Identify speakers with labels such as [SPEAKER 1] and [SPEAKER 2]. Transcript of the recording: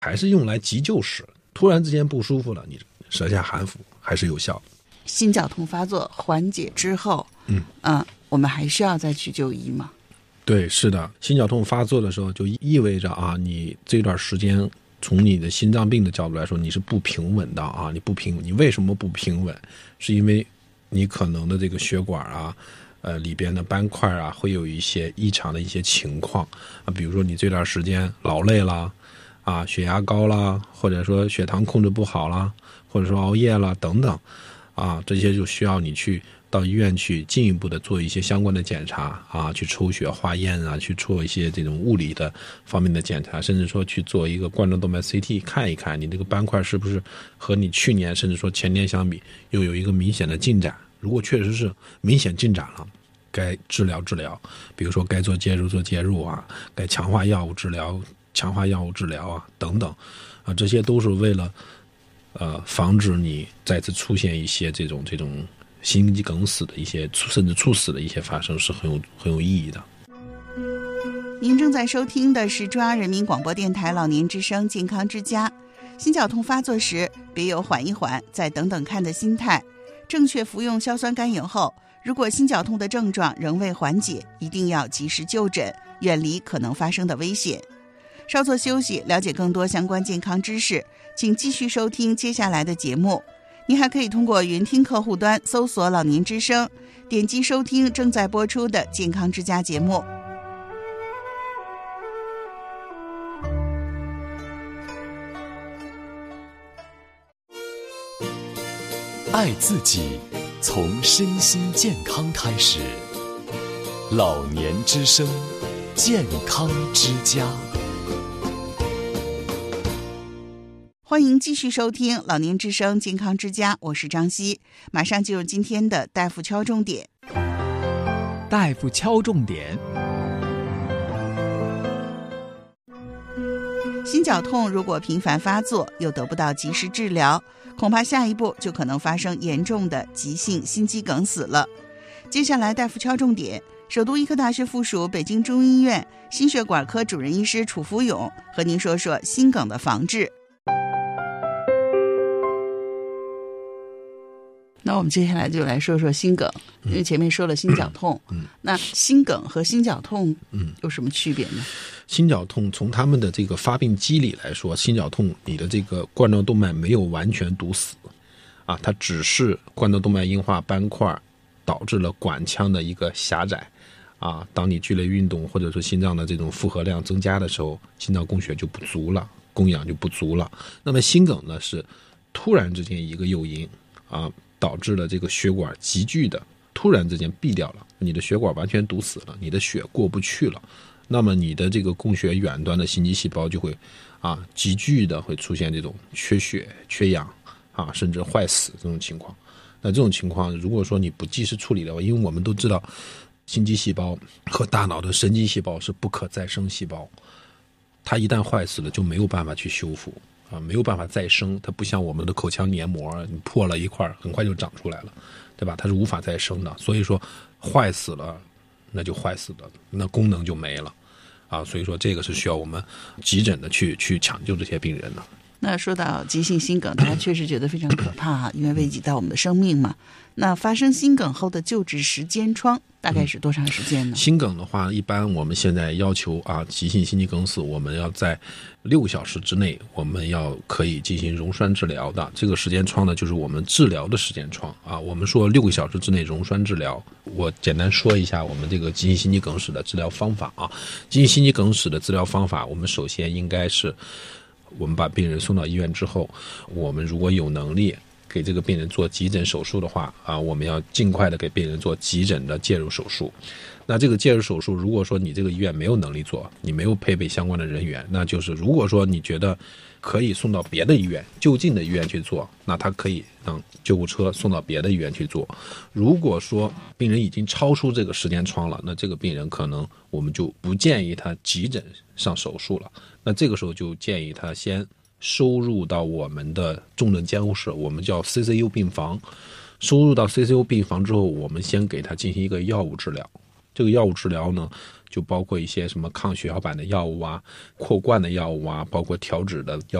[SPEAKER 1] 还是用来急救时，突然之间不舒服了，你舌下含服还是有效的。
[SPEAKER 2] 心绞痛发作缓解之后，我们还需要再去就医吗？
[SPEAKER 1] 对，是的，心绞痛发作的时候就意味着啊，你这段时间从你的心脏病的角度来说，你是不平稳的啊，你为什么不平稳？是因为你可能的这个血管啊，里边的斑块啊，会有一些异常的一些情况啊，比如说你这段时间劳累啦，啊，血压高啦，或者说血糖控制不好啦，或者说熬夜啦等等，啊，这些就需要你去到医院去进一步的做一些相关的检查啊，去抽血化验啊，去做一些这种物理的方面的检查，甚至说去做一个冠状动脉 CT 看一看你这个斑块是不是和你去年甚至说前年相比又有一个明显的进展。如果确实是明显进展了，该治疗，比如说该做介入啊，该强化药物治疗啊等等啊，这些都是为了防止你再次出现一些这种心肌梗死的一些甚至猝死的一些发生，是很有意义的。
[SPEAKER 2] 您正在收听的是中央人民广播电台老年之声健康之家。心绞痛发作时，别有缓一缓再等等看的心态，正确服用硝酸甘油后，如果心绞痛的症状仍未缓解，一定要及时就诊，远离可能发生的危险。稍作休息，了解更多相关健康知识，请继续收听接下来的节目。您还可以通过云听客户端搜索老年之声，点击收听正在播出的健康之家节目。
[SPEAKER 3] 爱自己，从身心健康开始。老年之声，健康之家。
[SPEAKER 2] 欢迎继续收听老年之声健康之家，我是张希，马上进入今天的大夫敲重点。
[SPEAKER 4] 大夫敲重点。
[SPEAKER 2] 心绞痛如果频繁发作又得不到及时治疗，恐怕下一步就可能发生严重的急性心肌梗死了。接下来大夫敲重点，首都医科大学附属北京中医院心血管科主任医师楚福勇和您说说心梗的防治。那我们接下来就来说说心梗，因为前面说了心绞痛，那心梗和心绞痛有什么区别呢？
[SPEAKER 1] 心绞痛从他们的这个发病机理来说，心绞痛你的这个冠状动脉没有完全堵死啊，它只是冠状动脉硬化斑块导致了管腔的一个狭窄啊，当你剧烈运动或者说心脏的这种负荷量增加的时候，心脏供血就不足了，供氧就不足了。那么心梗呢，是突然之间一个诱因啊，导致了这个血管急剧的突然之间闭掉了，你的血管完全堵死了，你的血过不去了，那么你的这个供血远端的心肌细胞就会急剧的会出现这种缺血缺氧啊，甚至坏死这种情况。那这种情况如果说你不及时处理的话，因为我们都知道心肌细胞和大脑的神经细胞是不可再生细胞，它一旦坏死了就没有办法去修复啊，没有办法再生，它不像我们的口腔黏膜，你破了一块很快就长出来了，对吧？它是无法再生的，所以说坏死了那就坏死了，那功能就没了啊，所以说这个是需要我们急诊的去抢救这些病人的。
[SPEAKER 2] 那说到急性心梗，大家确实觉得非常可怕因为危及到我们的生命嘛。那发生心梗后的救治时间窗大概是多长时间呢？
[SPEAKER 1] 心梗的话，一般我们现在要求急性心肌梗死，我们要在6个小时之内，我们要可以进行溶栓治疗的。这个时间窗呢，就是我们治疗的时间窗啊。我们说6个小时之内溶栓治疗，我简单说一下我们这个急性心肌梗死的治疗方法啊。急性心肌梗死的治疗方法，我们首先应该是，我们把病人送到医院之后，我们如果有能力给这个病人做急诊手术的话我们要尽快的给病人做急诊的介入手术。那这个介入手术，如果说你这个医院没有能力做，你没有配备相关的人员，那就是如果说你觉得可以送到别的医院，就近的医院去做，那他可以让救护车送到别的医院去做。如果说病人已经超出这个时间窗了，那这个病人可能我们就不建议他急诊上手术了，那这个时候就建议他先收入到我们的重症监护室，我们叫 CCU 病房。收入到 CCU 病房之后，我们先给他进行一个药物治疗这个药物治疗呢，就包括一些什么抗血小板的药物啊、扩灌的药物啊，包括调脂的药